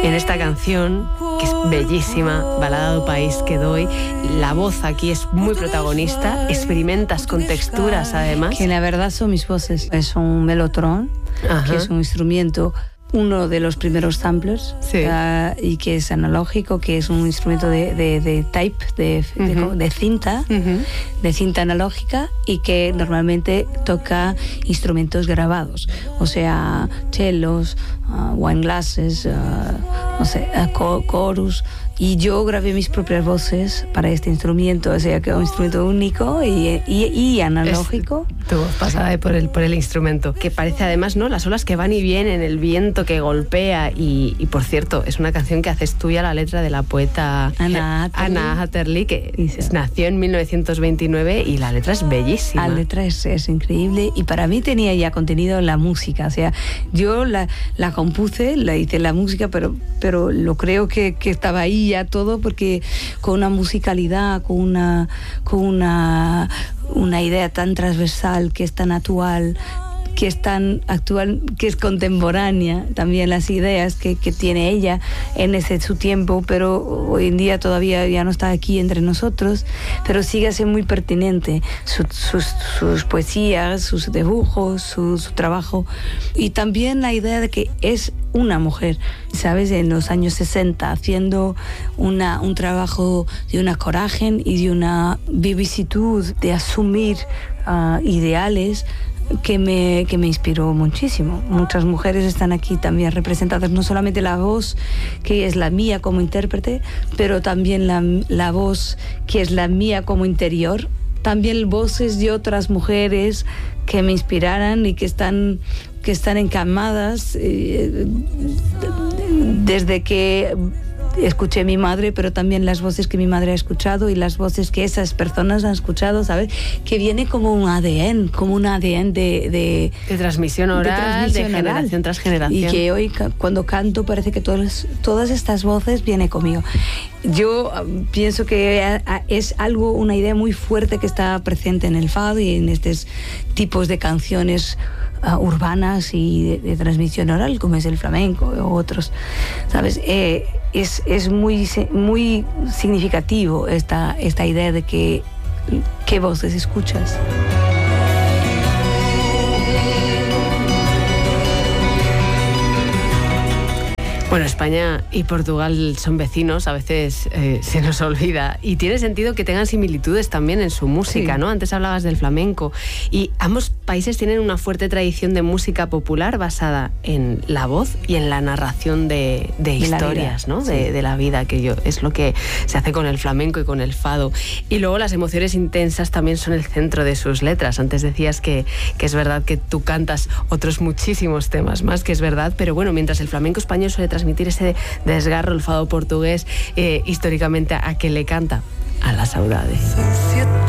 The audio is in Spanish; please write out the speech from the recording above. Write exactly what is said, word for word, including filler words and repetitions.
En esta canción, que es bellísima, Balada do País que doy, la voz aquí es muy protagonista, experimentas con texturas además. Que la verdad son mis voces. Es un melotron, Ajá. que es un instrumento, uno de los primeros samplers, sí. uh, y que es analógico, que es un instrumento de, de, de tape, de, uh-huh. de, de cinta, uh-huh. de cinta analógica, y que normalmente toca instrumentos grabados, o sea, cellos, uh, wine glasses, uh, no sé, uh, chorus. Y yo grabé mis propias voces para este instrumento, o sea, que es un instrumento único y, y, y analógico. Es tu voz pasada por el, por el instrumento, que parece además, ¿no?, las olas que van y vienen, el viento que golpea. Y, y por cierto, es una canción que haces tuya la letra de la poeta Anna Hatterley, Anna Hatterley que sí. nació en mil novecientos veintinueve, y la letra es bellísima. La letra es, es increíble, y para mí tenía ya contenido en la música, o sea, yo la, la compuse, la hice la música, pero, pero lo creo que, que estaba ahí ya todo, porque con una musicalidad, con una, con una, una idea tan transversal, que es tan actual, que es tan actual, que es contemporánea, también las ideas que, que tiene ella en ese su tiempo, pero hoy en día todavía ya no está aquí entre nosotros, pero sigue siendo muy pertinente su, sus, sus poesías, sus dibujos, su, su trabajo, y también la idea de que es una mujer, ¿sabes?, en los años sesenta, haciendo una, un trabajo de una coraje y de una vivacidad de asumir uh, ideales que me, que me inspiró muchísimo. Muchas mujeres están aquí también representadas, no solamente la voz que es la mía como intérprete, pero también la, la voz que es la mía como interior, también voces de otras mujeres que me inspiraran y que están, que están encamadas eh, desde que escuché a mi madre, pero también las voces que mi madre ha escuchado y las voces que esas personas han escuchado, ¿sabes? Que viene como un A D N, como un A D N de... De, de transmisión oral, de, transmisión de generación oral. Tras generación. Y que hoy, cuando canto, parece que todas, todas estas voces vienen conmigo. Yo um, pienso que es algo, una idea muy fuerte que está presente en el fado y en estos tipos de canciones Uh, urbanas y de, de transmisión oral, como es el flamenco o otros, ¿sabes? Eh, es es muy, muy significativo esta, esta idea de que qué voces escuchas. Bueno, España y Portugal son vecinos, a veces eh, se nos olvida, y tiene sentido que tengan similitudes también en su música, sí. ¿no? Antes hablabas del flamenco, y ambos países tienen una fuerte tradición de música popular basada en la voz y en la narración de, de historias, ¿no? Sí. De, de la vida, que yo, es lo que se hace con el flamenco y con el fado. Y luego las emociones intensas también son el centro de sus letras. Antes decías que, que es verdad que tú cantas otros muchísimos temas más, que es verdad, pero bueno, mientras el flamenco español suele transmitir ese desgarro, el fado portugués, eh, históricamente, ¿a qué le canta? A la saudade.